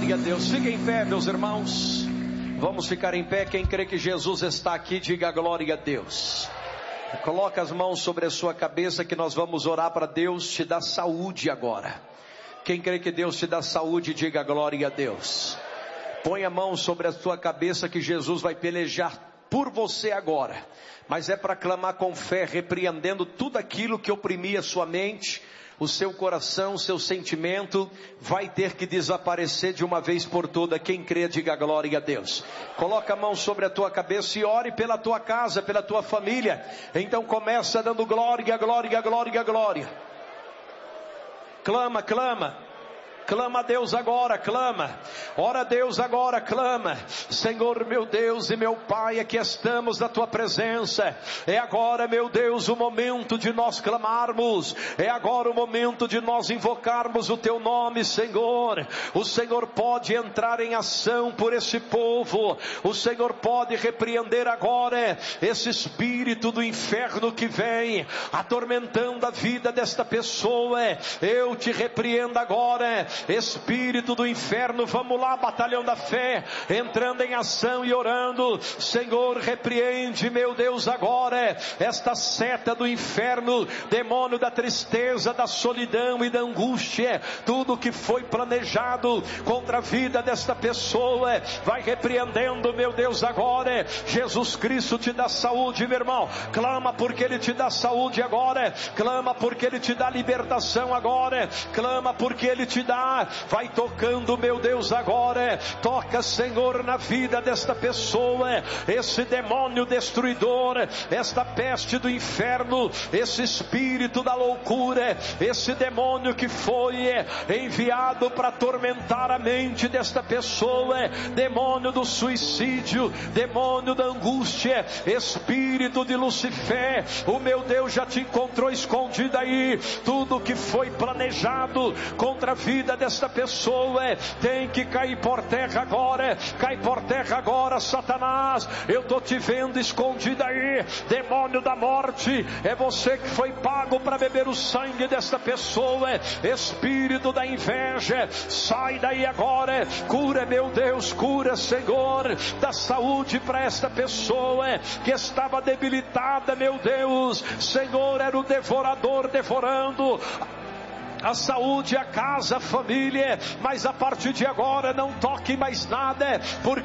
glória a Deus. Fiquem em pé, meus irmãos. Vamos ficar em pé. Quem crê que Jesus está aqui, diga glória a Deus. Coloca as mãos sobre a sua cabeça que nós vamos orar para Deus te dar saúde agora. Quem crê que Deus te dá saúde, diga glória a Deus. Põe a mão sobre a sua cabeça que Jesus vai pelejar por você agora. Mas é para clamar com fé, repreendendo tudo aquilo que oprimia sua mente, o seu coração, o seu sentimento, vai ter que desaparecer de uma vez por toda. Quem crê, diga glória a Deus. Coloca a mão sobre a tua cabeça e ore pela tua casa, pela tua família. Então começa dando glória, glória, glória, glória. Clama, clama. Clama a Deus agora, clama. Ora a Deus agora, clama. Senhor meu Deus e meu Pai, aqui estamos na tua presença. É agora, meu Deus, o momento de nós clamarmos. É agora o momento de nós invocarmos o teu nome, Senhor. O Senhor pode entrar em ação por esse povo. O Senhor pode repreender agora esse espírito do inferno que vem atormentando a vida desta pessoa. Eu te repreendo agora, espírito do inferno. Vamos lá, batalhão da fé, entrando em ação e orando. Senhor, repreende, meu Deus, agora esta seta do inferno, demônio da tristeza, da solidão e da angústia. Tudo que foi planejado contra a vida desta pessoa, vai repreendendo, meu Deus, agora. Jesus Cristo te dá saúde, meu irmão. Clama porque Ele te dá saúde agora. Clama porque Ele te dá libertação agora. Clama porque Ele te dá. Vai tocando, meu Deus, agora. Toca, Senhor, na vida desta pessoa. Esse demônio destruidor, esta peste do inferno, esse espírito da loucura, esse demônio que foi enviado para atormentar a mente desta pessoa, demônio do suicídio, demônio da angústia, espírito de Lucifer, o meu Deus já te encontrou escondido aí. Tudo que foi planejado contra a vida desta pessoa tem que cair por terra agora. Cai por terra agora, Satanás. Eu estou te vendo escondido aí, demônio da morte. É você que foi pago para beber o sangue desta pessoa. Espírito da inveja, sai daí agora. Cura, meu Deus, cura, Senhor. Dá saúde para esta pessoa que estava debilitada, meu Deus. Senhor, era o devorador devorando a saúde, a casa, a família, mas a partir de agora não toque mais nada, porque